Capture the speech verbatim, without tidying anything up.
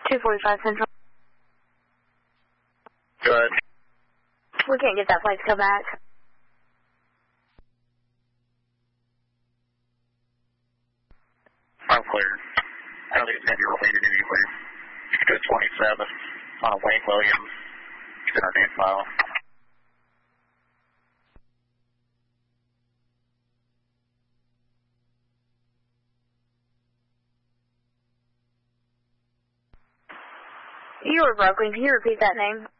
two forty-five Central. Good. We can't get that flight to come back. I'm clear. I don't think it's going to be related anyway. Good twenty-seven on Wayne Williams. It's in our name file. You were broken. Can you repeat that name?